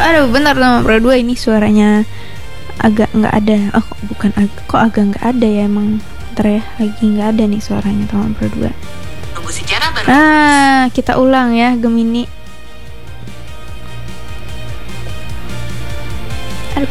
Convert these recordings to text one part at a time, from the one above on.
Aduh, benar nomor Pro 2 ini suaranya agak nggak ada. Oh, bukan kok agak nggak ada ya emang. Bentar ya, lagi nggak ada nih suaranya nomor Pro 2. Tunggu sejarah baru. Kita ulang ya, Gemini. Aduh.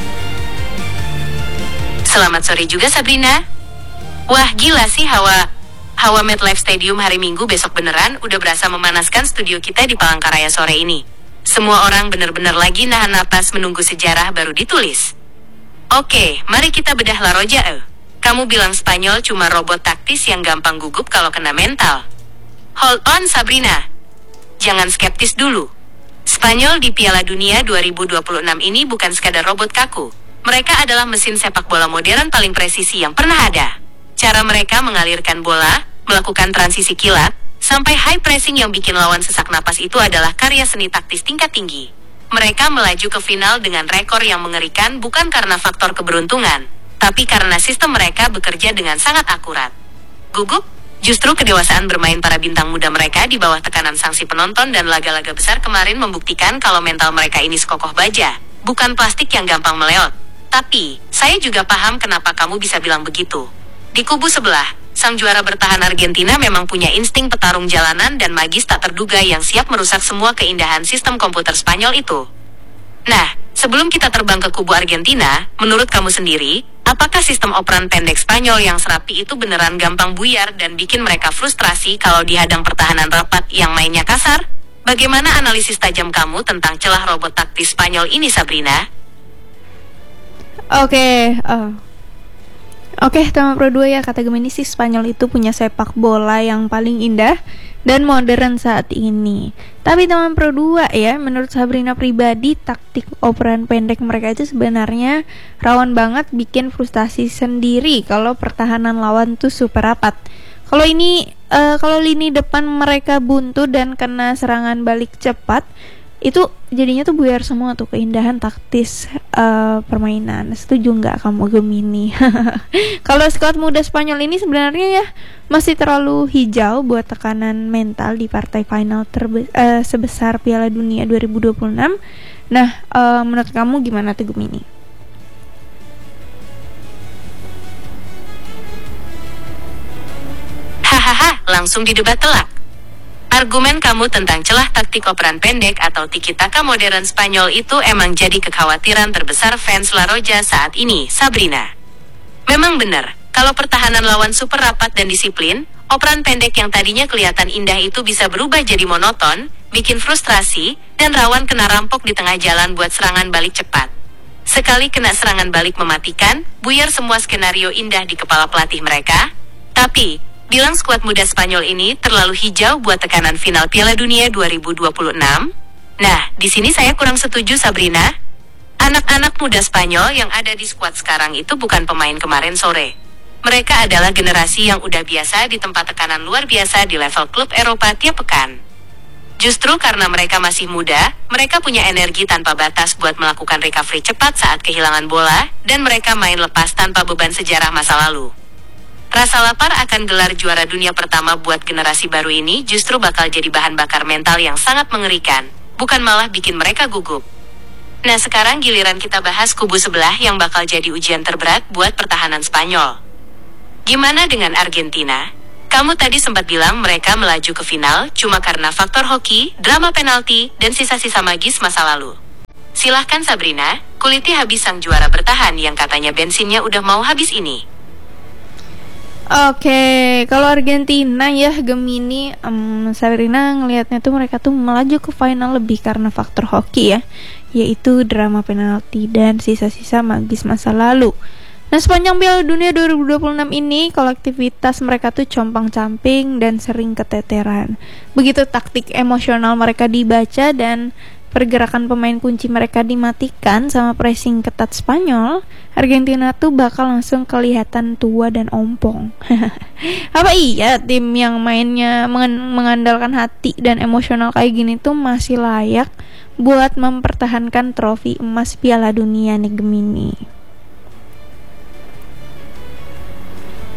Selamat sore juga Sabrina. Wah gila sih Hawa MetLife Stadium hari Minggu besok beneran udah berasa memanaskan studio kita di Palangkaraya sore ini. Semua orang bener-bener lagi nahan napas menunggu sejarah baru ditulis. Oke, mari kita bedah La Roja. Kamu bilang Spanyol cuma robot taktis yang gampang gugup kalau kena mental. Hold on Sabrina. Jangan skeptis dulu. Spanyol di Piala Dunia 2026 ini bukan sekadar robot kaku. Mereka adalah mesin sepak bola modern paling presisi yang pernah ada. Cara mereka mengalirkan bola, melakukan transisi kilat, sampai high pressing yang bikin lawan sesak napas itu adalah karya seni taktis tingkat tinggi. Mereka melaju ke final dengan rekor yang mengerikan bukan karena faktor keberuntungan, tapi karena sistem mereka bekerja dengan sangat akurat. Gugup? Justru kedewasaan bermain para bintang muda mereka di bawah tekanan sanksi penonton dan laga-laga besar kemarin membuktikan kalau mental mereka ini sekokoh baja, bukan plastik yang gampang meleot. Tapi, saya juga paham kenapa kamu bisa bilang begitu. Di kubu sebelah, sang juara bertahan Argentina memang punya insting petarung jalanan dan magis tak terduga yang siap merusak semua keindahan sistem komputer Spanyol itu. Nah, sebelum kita terbang ke kubu Argentina, menurut kamu sendiri, apakah sistem operan pendek Spanyol yang serapi itu beneran gampang buyar dan bikin mereka frustrasi kalau dihadang pertahanan rapat yang mainnya kasar? Bagaimana analisis tajam kamu tentang celah robot taktis Spanyol ini, Sabrina? Oke, tema Pro 2 ya, kata Gemini sih Spanyol itu punya sepak bola yang paling indah dan modern saat ini. Tapi teman Pro 2 ya, menurut Sabrina pribadi, taktik operan pendek mereka itu sebenarnya rawan banget bikin frustasi sendiri kalau pertahanan lawan tuh super rapat. Kalau lini depan mereka buntu dan kena serangan balik cepat, itu jadinya tuh buyar semua tuh keindahan taktis permainan. Setuju nggak kamu Gemini? Kalau skuad muda Spanyol ini sebenarnya ya masih terlalu hijau buat tekanan mental di partai final sebesar Piala Dunia 2026. Nah, menurut kamu gimana tuh Gemini? Hahaha, langsung didebat telak. Argumen kamu tentang celah taktik operan pendek atau tiki-taka modern Spanyol itu emang jadi kekhawatiran terbesar fans La Roja saat ini, Sabrina. Memang benar, kalau pertahanan lawan super rapat dan disiplin, operan pendek yang tadinya kelihatan indah itu bisa berubah jadi monoton, bikin frustrasi, dan rawan kena rampok di tengah jalan buat serangan balik cepat. Sekali kena serangan balik mematikan, buyar semua skenario indah di kepala pelatih mereka. Tapi, bilang skuad muda Spanyol ini terlalu hijau buat tekanan final Piala Dunia 2026? Nah, di sini saya kurang setuju Sabrina. Anak-anak muda Spanyol yang ada di skuad sekarang itu bukan pemain kemarin sore. Mereka adalah generasi yang udah biasa di tempat tekanan luar biasa di level klub Eropa tiap pekan. Justru karena mereka masih muda, mereka punya energi tanpa batas buat melakukan recovery cepat saat kehilangan bola, dan mereka main lepas tanpa beban sejarah masa lalu. Rasa lapar akan gelar juara dunia pertama buat generasi baru ini justru bakal jadi bahan bakar mental yang sangat mengerikan, bukan malah bikin mereka gugup. Nah sekarang giliran kita bahas kubu sebelah yang bakal jadi ujian terberat buat pertahanan Spanyol. Gimana dengan Argentina? Kamu tadi sempat bilang mereka melaju ke final cuma karena faktor hoki, drama penalti, dan sisa-sisa magis masa lalu. Silahkan Sabrina, kuliti habis sang juara bertahan yang katanya bensinnya udah mau habis ini. Oke, kalau Argentina ya Gemini, Sabrina ngelihatnya tuh mereka tuh melaju ke final lebih karena faktor hoki ya, yaitu drama penalti dan sisa-sisa magis masa lalu. Nah sepanjang Piala Dunia 2026 ini kolektivitas mereka tuh compang-camping dan sering keteteran. Begitu taktik emosional mereka dibaca dan pergerakan pemain kunci mereka dimatikan sama pressing ketat Spanyol, Argentina tuh bakal langsung kelihatan tua dan ompong. Apa iya tim yang mainnya mengandalkan hati dan emosional kayak gini tuh masih layak buat mempertahankan trofi emas Piala Dunia nih Gemini?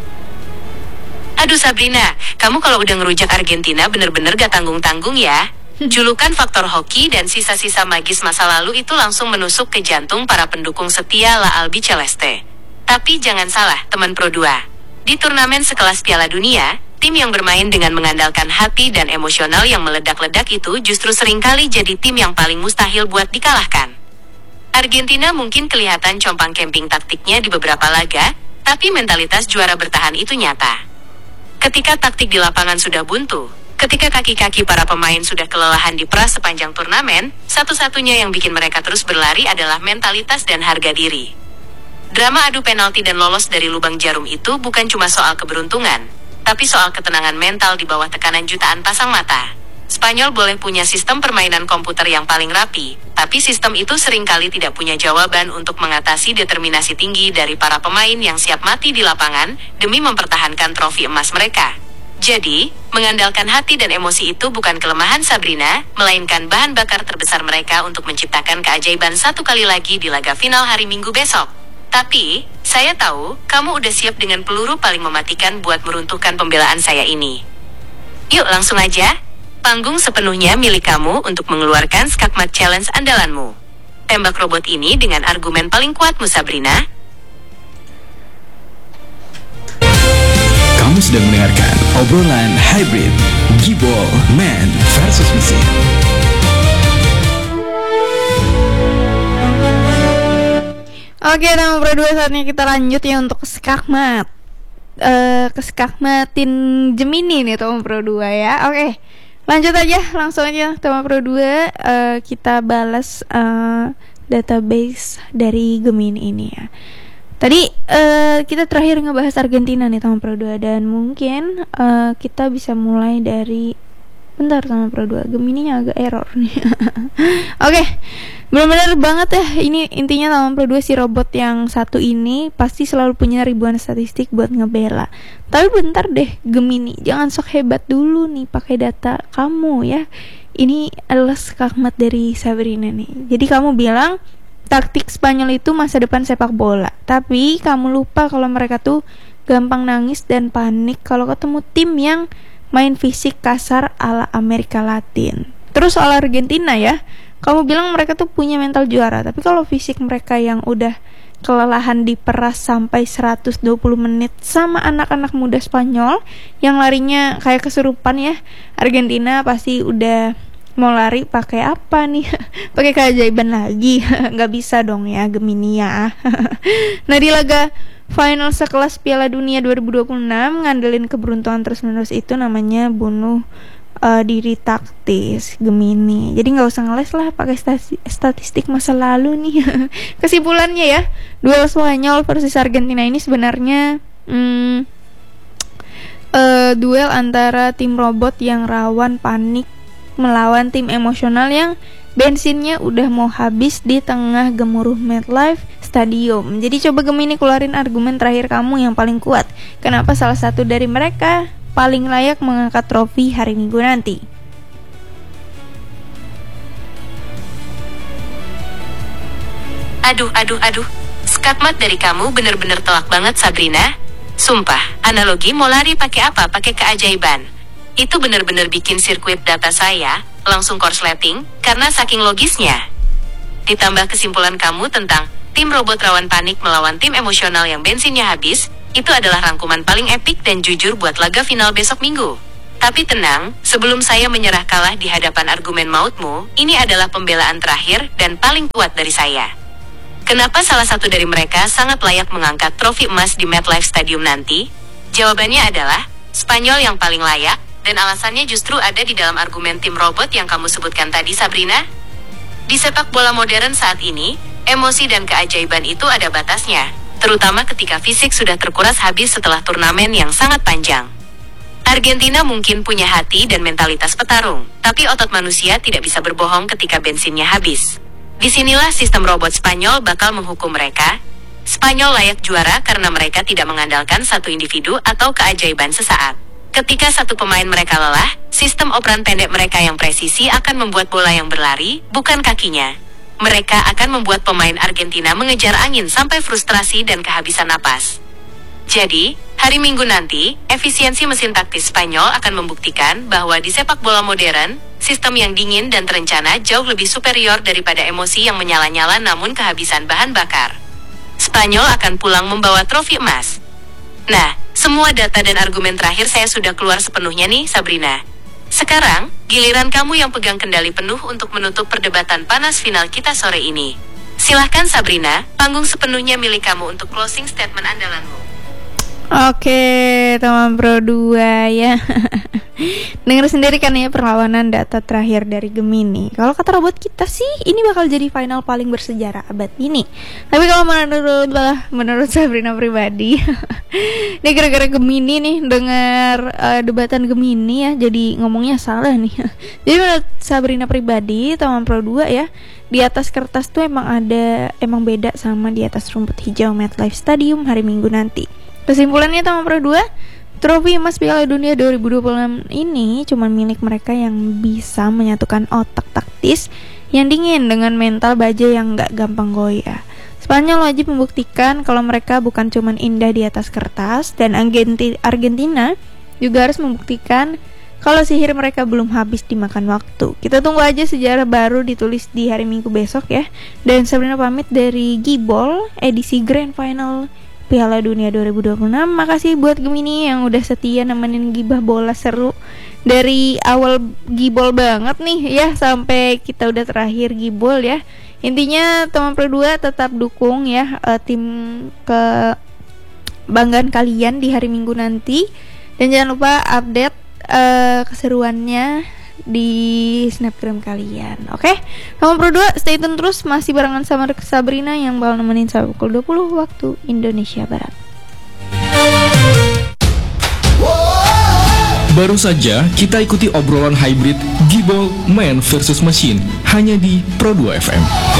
Aduh Sabrina, kamu kalau udah ngerujak Argentina bener-bener gak tanggung-tanggung ya. Julukan faktor hoki dan sisa-sisa magis masa lalu itu langsung menusuk ke jantung para pendukung setia La Albiceleste. Tapi jangan salah, teman Pro 2. Di turnamen sekelas Piala Dunia, tim yang bermain dengan mengandalkan hati dan emosional yang meledak-ledak itu justru seringkali jadi tim yang paling mustahil buat dikalahkan. Argentina mungkin kelihatan compang camping taktiknya di beberapa laga, tapi mentalitas juara bertahan itu nyata. Ketika taktik di lapangan sudah buntu, ketika kaki-kaki para pemain sudah kelelahan diperas sepanjang turnamen, satu-satunya yang bikin mereka terus berlari adalah mentalitas dan harga diri. Drama adu penalti dan lolos dari lubang jarum itu bukan cuma soal keberuntungan, tapi soal ketenangan mental di bawah tekanan jutaan pasang mata. Spanyol boleh punya sistem permainan komputer yang paling rapi, tapi sistem itu seringkali tidak punya jawaban untuk mengatasi determinasi tinggi dari para pemain yang siap mati di lapangan demi mempertahankan trofi emas mereka. Jadi, mengandalkan hati dan emosi itu bukan kelemahan Sabrina, melainkan bahan bakar terbesar mereka untuk menciptakan keajaiban satu kali lagi di laga final hari Minggu besok. Tapi, saya tahu, kamu udah siap dengan peluru paling mematikan buat meruntuhkan pembelaan saya ini. Yuk langsung aja. Panggung sepenuhnya milik kamu untuk mengeluarkan Skakmat Challenge andalanmu. Tembak robot ini dengan argumen paling kuatmu, Sabrina. Kamu sedang mendengarkan obrolan hybrid Gibol Man versus Mesin. Oke, nama Pro 2 saatnya kita lanjut ya untuk skakmat. Skakmatin Gemini nih teman Pro 2 ya. Oke. Lanjut aja, langsung aja teman Pro 2, kita balas database dari Gemini ini ya. Tadi kita terakhir ngebahas Argentina nih teman Pro 2, dan mungkin kita bisa mulai dari bentar teman Pro 2, Gemininya agak error nih. Oke. Benar-benar banget ya, ini intinya teman Pro 2, si robot yang satu ini pasti selalu punya ribuan statistik buat ngebela. Tapi bentar deh Gemini, jangan sok hebat dulu nih pakai data kamu ya. Ini adalah skakmat dari Sabrina nih. Jadi kamu bilang taktik Spanyol itu masa depan sepak bola, tapi kamu lupa kalau mereka tuh gampang nangis dan panik kalau ketemu tim yang main fisik kasar ala Amerika Latin. Terus soal Argentina ya, kamu bilang mereka tuh punya mental juara, tapi kalau fisik mereka yang udah kelelahan diperas sampai 120 menit sama anak-anak muda Spanyol yang larinya kayak kesurupan ya, Argentina pasti udah mau lari pakai apa nih? Pakai keajaiban lagi? Nggak bisa dong ya Gemini ya. Nah, di laga final sekelas Piala Dunia 2026 ngandelin keberuntungan terus-menerus itu namanya bunuh diri taktis Gemini. Jadi nggak usah ngeles lah pakai statistik masa lalu nih. Kesimpulannya ya, duel Spanyol versus Argentina ini sebenarnya duel antara tim robot yang rawan panik melawan tim emosional yang bensinnya udah mau habis di tengah gemuruh MetLife Stadium. Jadi coba Gemini keluarin argumen terakhir kamu yang paling kuat. Kenapa salah satu dari mereka paling layak mengangkat trofi hari Minggu nanti? Aduh. Skakmat dari kamu bener-bener telak banget, Sabrina. Sumpah, analogi mau lari pakai apa? Pakai keajaiban. Itu bener-bener bikin sirkuit data saya langsung korsleting karena saking logisnya. Ditambah kesimpulan kamu tentang tim robot rawan panik melawan tim emosional yang bensinnya habis, itu adalah rangkuman paling epik dan jujur buat laga final besok Minggu. Tapi tenang, sebelum saya menyerah kalah di hadapan argumen mautmu, ini adalah pembelaan terakhir dan paling kuat dari saya. Kenapa salah satu dari mereka sangat layak mengangkat trofi emas di MetLife Stadium nanti? Jawabannya adalah Spanyol yang paling layak, dan alasannya justru ada di dalam argumen tim robot yang kamu sebutkan tadi, Sabrina. Di sepak bola modern saat ini, emosi dan keajaiban itu ada batasnya, terutama ketika fisik sudah terkuras habis setelah turnamen yang sangat panjang. Argentina mungkin punya hati dan mentalitas petarung, tapi otot manusia tidak bisa berbohong ketika bensinnya habis. Disinilah sistem robot Spanyol bakal menghukum mereka. Spanyol layak juara karena mereka tidak mengandalkan satu individu atau keajaiban sesaat. Ketika satu pemain mereka lelah, sistem operan pendek mereka yang presisi akan membuat bola yang berlari, bukan kakinya. Mereka akan membuat pemain Argentina mengejar angin sampai frustrasi dan kehabisan napas. Jadi, Hari Minggu nanti, efisiensi mesin taktis Spanyol akan membuktikan bahwa di sepak bola modern, sistem yang dingin dan terencana jauh lebih superior daripada emosi yang menyala-nyala namun kehabisan bahan bakar. Spanyol akan pulang membawa trofi emas. Nah, semua data dan argumen terakhir saya sudah keluar sepenuhnya nih, Sabrina. Sekarang, giliran kamu yang pegang kendali penuh untuk menutup perdebatan panas final kita sore ini. Silahkan Sabrina, panggung sepenuhnya milik kamu untuk closing statement andalanmu. Oke, teman Pro 2 ya. Dengar sendiri kan ya perlawanan data terakhir dari Gemini. Kalau kata robot kita sih, ini bakal jadi final paling bersejarah abad ini. Tapi kalau menurut Sabrina pribadi, ini gara-gara Gemini nih, dengar debatan Gemini ya, jadi ngomongnya salah nih. Jadi menurut Sabrina pribadi, teman Pro 2 ya, di atas kertas tuh emang beda sama di atas rumput hijau MetLife Stadium hari Minggu nanti. Kesimpulannya teman Pro 2, trofi emas Piala Dunia 2026 ini cuma milik mereka yang bisa menyatukan otak taktis yang dingin dengan mental baja yang gak gampang goyah. Spanyol wajib membuktikan kalau mereka bukan cuma indah di atas kertas, dan Argentina juga harus membuktikan kalau sihir mereka belum habis dimakan waktu. Kita tunggu aja sejarah baru ditulis di hari Minggu besok ya. Dan Sabrina pamit dari Gibol edisi Grand Final Piala Dunia 2026. Makasih buat Gemini yang udah setia nemenin gibah bola seru dari awal Gibol banget nih ya, sampai kita udah terakhir Gibol ya. Intinya teman Pro 2 tetap dukung ya tim kebanggaan kalian di hari Minggu nanti. Dan jangan lupa update keseruannya di snapgram kalian. Oke? Teman Pro 2 stay tune terus, masih barengan sama Sabrina yang bakal nemenin sampai pukul 20 waktu Indonesia Barat. Baru saja kita ikuti obrolan hybrid Gibol Man versus Machine hanya di Pro 2 FM.